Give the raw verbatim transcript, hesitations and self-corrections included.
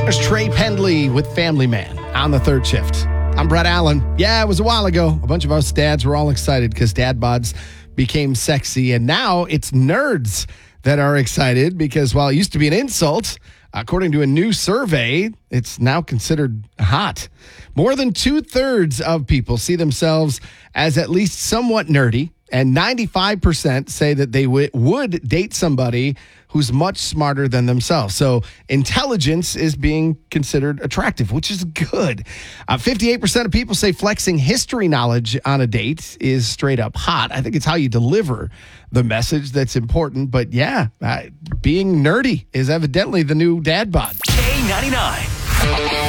There's Trey Pendley with Family Man on the third shift. I'm Brett Allen. Yeah, it was a while ago. A bunch of us dads were all excited because dad bods became sexy. And now it's nerds that are excited because while it used to be an insult, according to a new survey, it's now considered hot. More than two-thirds of people see themselves as at least somewhat nerdy, and ninety-five percent say that they w- would date somebody who's much smarter than themselves. So intelligence is being considered attractive, which is good. Uh, fifty-eight percent of people say flexing history knowledge on a date is straight up hot. I think it's how you deliver the message that's important. But yeah, uh, being nerdy is evidently the new dad bod. K ninety-nine.